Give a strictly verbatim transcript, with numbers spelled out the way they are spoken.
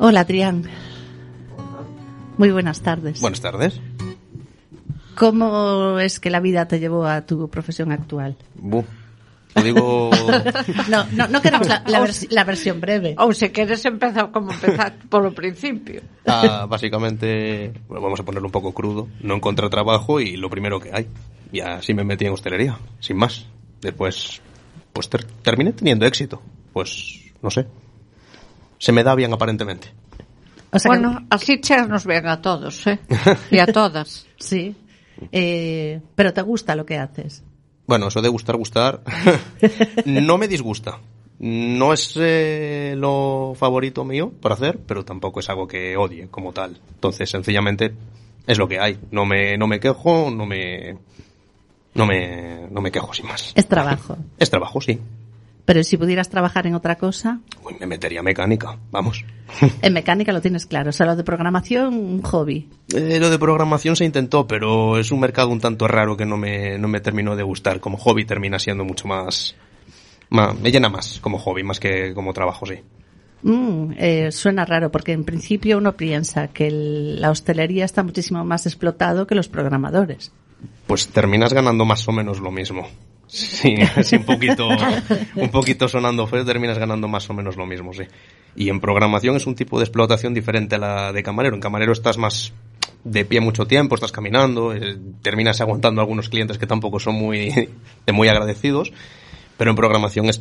Hola, Adrián. Muy buenas tardes. Buenas tardes. ¿Cómo es que la vida te llevó a tu profesión actual? Buh. Lo digo... no, no, no queremos la, la, vers- la versión breve. Ou se queres empezar como empezar polo principio. Ah, básicamente, bueno, vamos a ponerlo un poco crudo. No encontré trabajo y lo primero que hay. Y así me metí en hostelería, sin más. Después, pues ter- terminé teniendo éxito. Pues, no sé. Se me da bien aparentemente. O sea bueno, que... así cheas nos ven a todos, ¿eh? Y a todas. Sí. Eh, pero te gusta lo que haces. Bueno, eso de gustar, gustar, no me disgusta. No es eh, lo favorito mío para hacer, pero tampoco es algo que odie como tal. Entonces, sencillamente, es lo que hay. No me, no me quejo, no me, no me, no me quejo sin más. Es trabajo. Es trabajo, sí. Pero si pudieras trabajar en otra cosa... Uy, me metería mecánica, vamos. En mecánica lo tienes claro. O sea, lo de programación, un hobby. Eh, lo de programación se intentó, pero es un mercado un tanto raro que no me, no me terminó de gustar. Como hobby termina siendo mucho más, más... Me llena más como hobby, más que como trabajo, sí. Mm, eh, suena raro, porque en principio uno piensa que el, la hostelería está muchísimo más explotado que los programadores. Pues terminas ganando más o menos lo mismo. Sí, así un poquito, un poquito sonando feo, terminas ganando más o menos lo mismo, sí. Y en programación es un tipo de explotación diferente a la de camarero. En camarero estás más de pie mucho tiempo, estás caminando, eh, terminas aguantando a algunos clientes que tampoco son muy, de muy agradecidos, pero en programación es